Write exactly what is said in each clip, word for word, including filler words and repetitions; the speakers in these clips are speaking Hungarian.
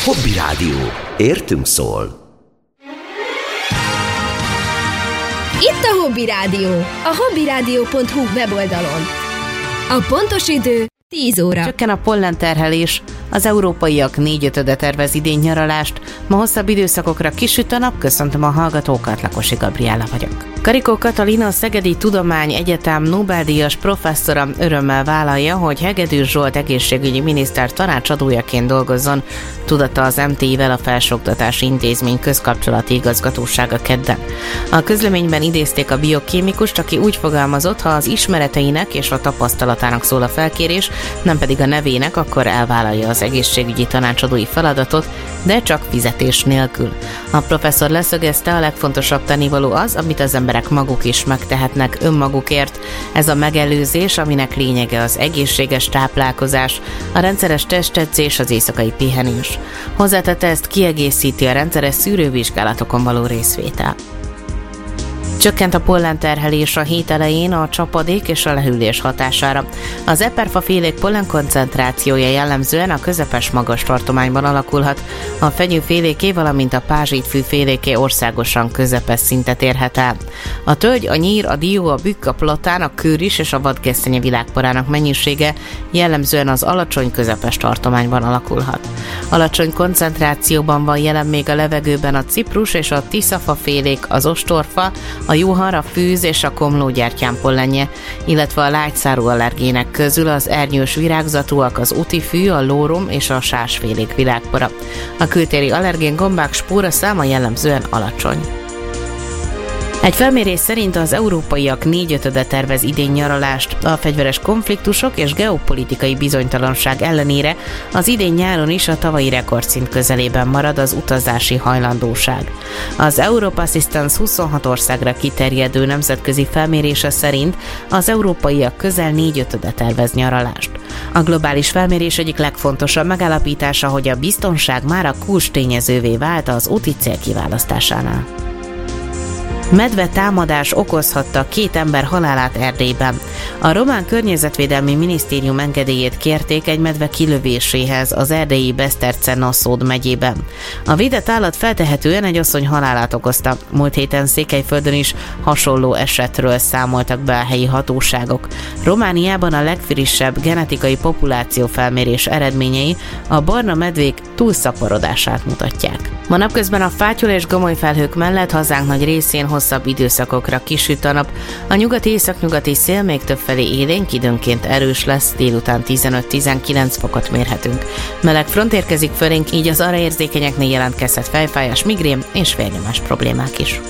Hobby Rádió. Értünk szól. Itt a Hobby Rádió, a hobbyradio pont hu weboldalon. A pontos idő tíz óra. Csökken a pollenterhelés, az európaiak négyötöde tervez idén nyaralást, ma hosszabb időszakokra kisüt a nap, köszöntöm a hallgatókat, Lakosi Gabriella vagyok. Karikó Katalina, a Szegedi Tudományegyetem Nobel-díjas professzora örömmel vállalja, hogy Hegedűs Zsolt egészségügyi miniszter tanácsadójaként dolgozzon, tudatta az em té i-vel a Felsőoktatási Intézmény közkapcsolati igazgatósága kedden. A közleményben idézték a biokémikust, aki úgy fogalmazott, ha az ismereteinek és a tapasztalatának szól a felkérés, nem pedig a nevének, akkor elvállalja az egészségügyi tanácsadói feladatot, de csak fizetés nélkül. A professzor leszögezte, a legfontosabb tennivaló az, amit az emberek maguk is megtehetnek önmagukért. Ez a megelőzés, aminek lényege az egészséges táplálkozás, a rendszeres testedzés, az éjszakai pihenés. Hozzátette, ezt kiegészíti a rendszeres szűrővizsgálatokon való részvétel. Csökkent a pollenterhelés a hét elején a csapadék és a lehűlés hatására. Az eperfafélék pollenkoncentrációja jellemzően a közepes magas tartományban alakulhat. A fenyőféléké, valamint a pázsitfűféléké országosan közepes szintet érhet el. A tölgy, a nyír, a dió, a bükk, a platán, a kőris és a vadgesztenye világporának mennyisége jellemzően az alacsony közepes tartományban alakulhat. Alacsony koncentrációban van jelen még a levegőben a ciprus és a tiszafafélék, az ostorfa, a juhar, a fűz és a komlógyertyán pollenje, illetve a lágyszárú allergének közül az ernyős virágzatúak, az utifű, a lórom és a sásfélék világpora. A kültéri allergén gombák spóraszáma jellemzően alacsony. Egy felmérés szerint az európaiak négyötöde tervez idén nyaralást. A fegyveres konfliktusok és geopolitikai bizonytalanság ellenére az idén nyáron is a tavalyi rekordszint közelében marad az utazási hajlandóság. Az Europe Assistance huszonhat országra kiterjedő nemzetközi felmérése szerint az európaiak közel négyötöde tervez nyaralást. A globális felmérés egyik legfontosabb megállapítása, hogy a biztonság már a kulcstényezővé vált az úti cél kiválasztásánál. Medve támadás okozhatta két ember halálát Erdélyben. A román környezetvédelmi minisztérium engedélyét kérték egy medve kilövéséhez az erdélyi Beszterce-Naszód megyében. A védett állat feltehetően egy asszony halálát okozta. Múlt héten Székelyföldön is hasonló esetről számoltak be a helyi hatóságok. Romániában a legfrissebb genetikai populációfelmérés eredményei a barna medvék túlszaporodását mutatják. Ma napközben a fátyol és gomoly felhők mellett hazánk nagy részén hosszabb időszakokra kisüt a nap. A nyugati-északnyugati szél még többfelé élénk, időnként erős lesz, délután tizenöt-tizenkilenc fokot mérhetünk. Meleg front érkezik fölénk, így az arra érzékenyeknél jelentkezhet fejfájás, migrén és vérnyomás problémák is.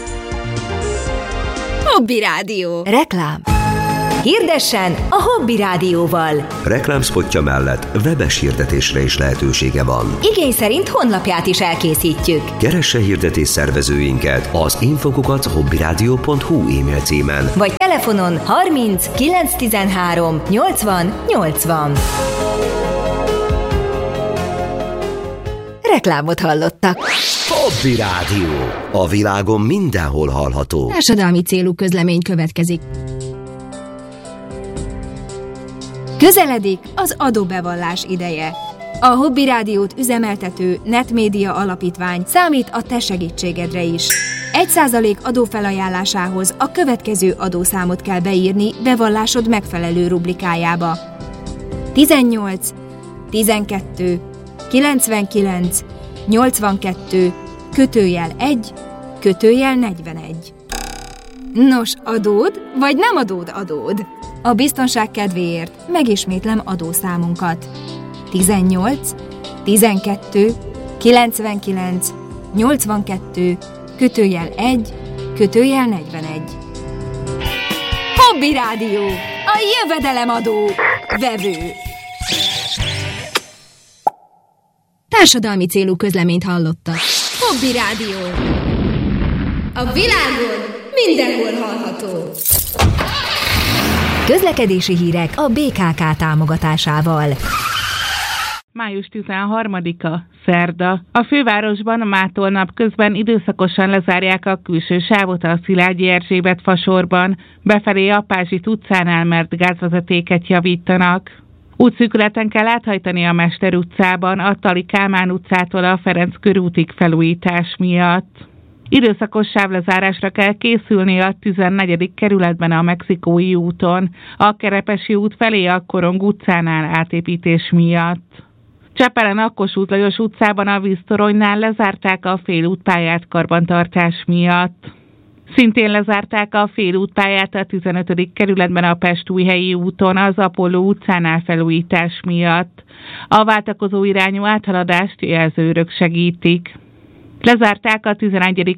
Hobby Rádió. Reklám. Hirdessen a Hobby Rádióval. Reklámspotja mellett webes hirdetésre is lehetősége van. Igény szerint honlapját is elkészítjük. Keresse hirdetés szervezőinket az infokukat hobbyradio pont hu e-mail címen. Vagy telefonon harminc kilenc tizenhárom nyolcvan nyolcvan. Reklámot hallottak. Hobby Rádió. A világon mindenhol hallható. Társadalmi célú közlemény következik. Közeledik az adóbevallás ideje. A Hobby Rádiót üzemeltető Netmédia Alapítvány számít a te segítségedre is. egy százalék adófelajánlásához a következő adószámot kell beírni bevallásod megfelelő rubrikájába. tizennyolc, tizenkettő, kilencvenkilenc, nyolcvankettő, kötőjel egy, kötőjel negyvenegy. Nos, adód, vagy nem adód adód? A biztonság kedvéért megismétlem adószámunkat. tizennyolc, tizenkettő, kilencvenkilenc, nyolcvankettő, kötőjel egy, kötőjel negyvenegy. Hobby Rádió, a jövedelemadó vevő. Társadalmi célú közleményt hallottak. Hobby Rádió. A világon mindenhol hallható. Közlekedési hírek a bé ká ká támogatásával. május tizenharmadika, szerda. A fővárosban a mától napközben időszakosan lezárják a külső sávot a Szilágyi Erzsébet fasorban, befelé a Pázsit utcánál, mert gázvezetéket javítanak. Útszűkületen kell áthajtani a Mester utcában, a Tali Kálmán utcától a Ferenc körútig felújítás miatt. Időszakos sávlezárásra kell készülni a tizennegyedik kerületben a Mexikói úton, a Kerepesi út felé a Korong utcánál átépítés miatt. Csepelen a Kossuth Lajos utcában a víztoronynál lezárták a félútpályát karbantartás miatt. Szintén lezárták a félútpályát a tizenötödik kerületben a Pest-Újhelyi úton az Apolló utcánál felújítás miatt. A váltakozó irányú áthaladást jelzőrök segítik. Lezárták a tizenegyedik